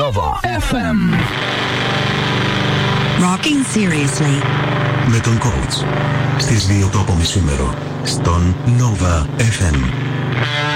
Nova FM. Rocking Seriously με τον Coach στις 2 το απομισήμερο στον Nova FM.